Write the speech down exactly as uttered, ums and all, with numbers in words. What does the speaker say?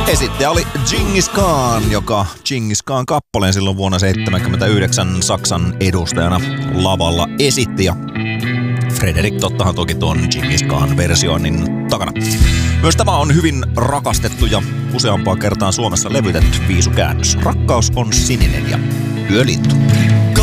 Esittäjä oli Džingis Khan, joka Džingis Khan kappaleen silloin vuonna seitsemänkymmentäyhdeksän Saksan edustajana lavalla esitti. Ja Fredrik tottahan toki tuon Džingis Khan versioinnin takana. Myös tämä on hyvin rakastettu ja useampaan kertaan Suomessa levytetty viisukäännös. Rakkaus on sininen ja yölintu.